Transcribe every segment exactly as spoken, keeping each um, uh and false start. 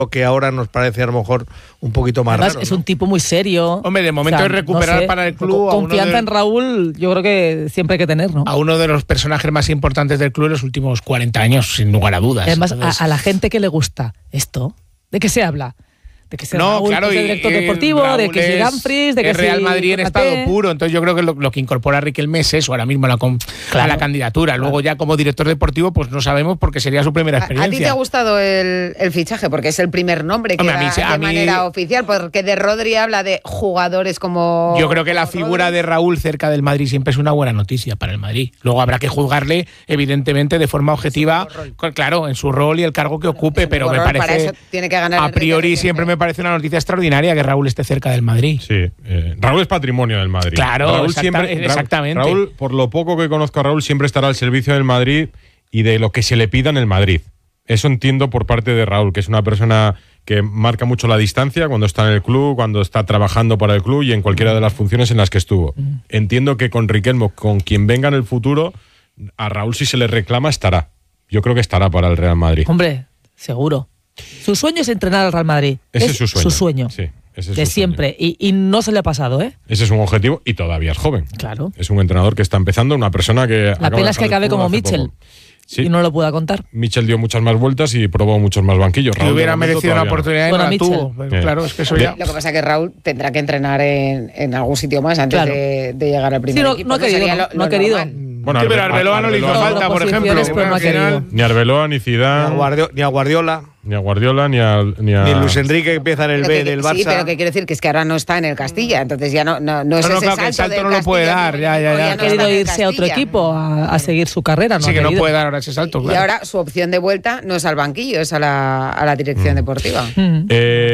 que ahora nos parece a lo mejor un poquito más Además, raro, es ¿no? un tipo muy serio. Hombre, de momento O sea, es recuperar no sé, para el club a uno confianza de- en Raúl, yo creo que siempre hay que tener, ¿no? a uno de los personajes más importantes del club en los últimos cuarenta años, sin lugar a dudas. Además, Entonces, a, a la gente que le gusta esto, ¿de qué se habla? De que sea no, Raúl, claro, que sea y- director y deportivo, Raúl de que si es- Dumfries, de que es Real si Madrid en Konaté. estado puro. Entonces yo creo que lo, lo que incorpora Riquelme es eso ahora mismo a la, con- Claro. a la candidatura. Luego ya como director deportivo pues no sabemos porque sería su primera ¿A, experiencia. a ti te ha gustado el, el fichaje? Porque es el primer nombre que Hombre, a mí da sí, a de mí- manera oficial, porque de Rodri habla de jugadores como... Yo creo que la como figura Rodri. de Raúl cerca del Madrid siempre es una buena noticia para el Madrid. Luego habrá que juzgarle, evidentemente, de forma objetiva, con- claro, en su rol y el cargo que ocupe, Es un pero me horror, para parece, eso tiene que ganar a Enrique priori Riquelme. siempre me parece una noticia extraordinaria que Raúl esté cerca del Madrid. Sí, eh, Raúl es patrimonio del Madrid. Claro, Raúl exacta- siempre, exactamente. Raúl, por lo poco que conozco a Raúl, siempre estará al servicio del Madrid y de lo que se le pida en el Madrid. Eso entiendo por parte de Raúl, que es una persona que marca mucho la distancia cuando está en el club, cuando está trabajando para el club y en cualquiera de las funciones en las que estuvo. Entiendo que con Riquelme, con quien venga en el futuro, a Raúl si se le reclama estará. Yo creo que estará para el Real Madrid. Hombre, seguro. Su sueño es entrenar al Real Madrid. Ese es su sueño. Su sueño. Sí, ese es de su siempre. Y, y no se le ha pasado, ¿eh? Ese es un objetivo y todavía es joven. Claro. Es un entrenador que está empezando, una persona que... La acaba pena de es que dejar el acabe fútbol como hace Mitchell. poco. Sí. Y no lo pueda contar. Mitchell dio muchas más vueltas y probó muchos más banquillos. Que Raúl, de hubiera momento, merecido una todavía no. oportunidad y Bueno, no la Mitchell. tuvo. Pero Eh. claro, es que eso De- ya... Lo que pasa es que Raúl tendrá que entrenar en, en algún sitio más antes Claro. de, de llegar al primer Sí, no- equipo. no ha que querido, sería no- lo- no lo ha querido. normal. Bueno, Sí, pero Arbe- Arbeloa no le hizo Arbeloa- falta, por ejemplo. posiciones, pero no ha Al final- querido. Ni a Arbeloa, ni Ni a, Zidane, Guardio- ni a Guardiola, ni a Guardiola, ni a... Ni, a... ni Luis Enrique que empieza en el Pero B que- del Barça. Sí, pero que quiero decir que es que ahora no está en el Castilla, entonces ya no, no, no es No, no, ese claro, que salto el salto del no lo puede Castilla, dar, el ya, ya, equipo ya. no Ha está querido en el irse a otro Castilla. equipo a, a seguir su carrera. No Sí, ha que no querido. puede dar ahora ese salto, Y claro. ahora su opción de vuelta no es al banquillo, es a la, a la dirección deportiva. Mm.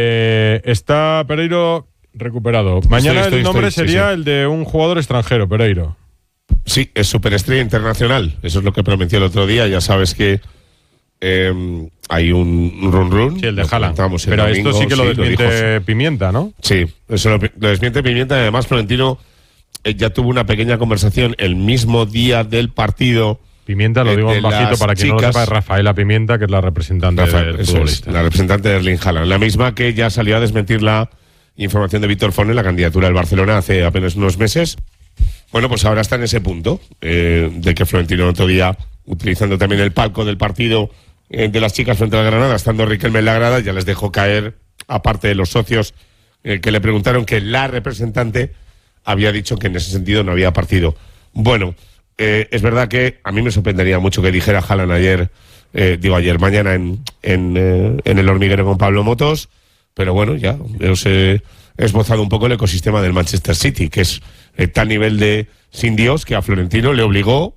Eh, está Pereiro recuperado. Mañana estoy, el nombre estoy, sí, sería sí. el de un jugador extranjero, Pereiro. Sí, es superestrella internacional. Eso es lo que prometió el otro día. Ya sabes que eh, hay un run run. Sí, el de Lo Haaland. comentamos el Pero domingo, esto sí que lo dijo- desmiente Pimienta, ¿no? Sí, eso lo, lo desmiente Pimienta. Y además, Florentino eh, ya tuvo una pequeña conversación el mismo día del partido. Pimienta, lo Eh, digo de en bajito las para quien no lo chicas. sepa, es Rafaela Pimienta, que es la representante Rafael, del eso es, futbolista. la representante de Erling Haaland. La misma que ya salió a desmentir la información de Víctor Font en la candidatura del Barcelona hace apenas unos meses. Bueno, pues ahora está en ese punto eh, de que Florentino el otro día, utilizando también el palco del partido eh, de las chicas frente al Granada, estando Riquelme en la grada, ya les dejó caer, aparte de los socios eh, que le preguntaron, que la representante había dicho que en ese sentido no había partido. Bueno, eh, es verdad que a mí me sorprendería mucho que dijera Haaland ayer, eh, digo ayer, mañana en, en, eh, en el hormiguero con Pablo Motos, pero bueno, ya os he esbozado un poco el ecosistema del Manchester City, que es eh, tal nivel de sin Dios que a Florentino le obligó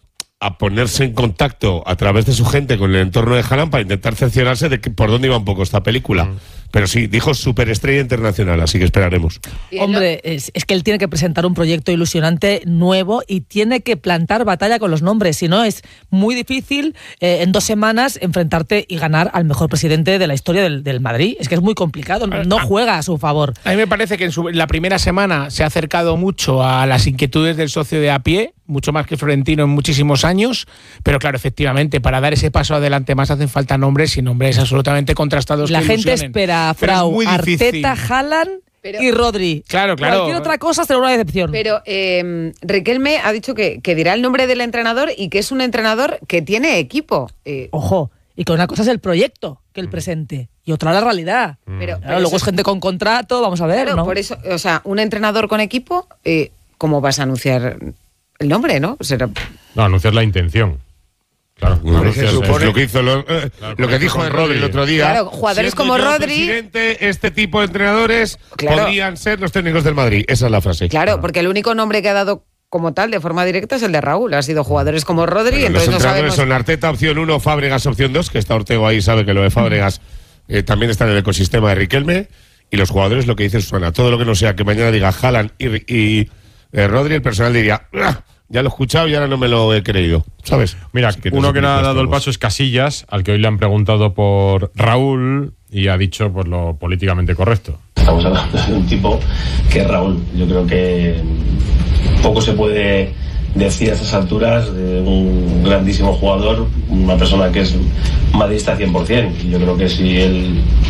a ponerse en contacto a través de su gente con el entorno de Haaland para intentar cerciorarse de que, por dónde iba un poco esta película. Mm. Pero sí, dijo superestrella internacional, así que esperaremos. Y él Hombre, es, es que él tiene que presentar un proyecto ilusionante nuevo y tiene que plantar batalla con los nombres. Si no, es muy difícil eh, en dos semanas enfrentarte y ganar al mejor presidente de la historia del, del Madrid. Es que es muy complicado, no juega a su favor. A mí me parece que en su- la primera semana se ha acercado mucho a las inquietudes del socio de a pie, mucho más que Florentino en muchísimos años, pero claro, efectivamente, para dar ese paso adelante más hacen falta nombres y nombres absolutamente contrastados. La que gente ilusionen. espera a Pero es Frau, muy difícil. Arteta, Haaland Pero- y Rodri. Claro, claro. Cualquier otra cosa será una decepción. Pero eh, Riquelme ha dicho que, que dirá el nombre del entrenador y que es un entrenador que tiene equipo. Eh, Ojo, y que una cosa es el proyecto que el presente y otra la realidad. pero, Claro, pero luego eso es gente con contrato, vamos a ver, claro, ¿no? por eso, o sea, un entrenador con equipo, eh, ¿cómo vas a anunciar el nombre, no? Será- No, anunciar la intención. Claro, Bueno, anunciar- se supone- es lo que hizo lo, eh, lo que dijo con Rodri el Rodri. otro día. Claro, jugadores siendo como yo Rodri- presidente, este tipo de entrenadores Claro. podrían ser los técnicos del Madrid. Esa es la frase. Claro, porque el único nombre que ha dado como tal, de forma directa, es el de Raúl. Ha sido jugadores como Rodri, Bueno, los entonces no entrenadores sabemos... son Arteta opción uno, Fábregas opción dos, que está Ortego ahí, sabe que lo de Fábregas eh, también está en el ecosistema de Riquelme. Y los jugadores, lo que dice Susana, todo lo que no sea que mañana diga Haaland y, y eh, Rodri, el personal diría, "Ah, ya lo he escuchado y ahora no me lo he creído", ¿sabes? Mira, Así uno sé que qué no ha dices, dado el todos. paso es Casillas, al que hoy le han preguntado por Raúl y ha dicho pues lo políticamente correcto. Estamos hablando de un tipo que es Raúl. Yo creo que poco se puede decir a estas alturas de un grandísimo jugador, una persona que es madridista cien por ciento. Yo creo que si él